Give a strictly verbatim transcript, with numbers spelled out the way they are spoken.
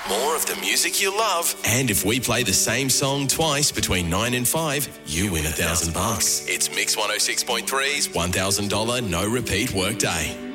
more of the music you love. And if we play the same song twice between nine and five, you win a thousand bucks. It's Mix one oh six point three's one thousand dollars no repeat workday.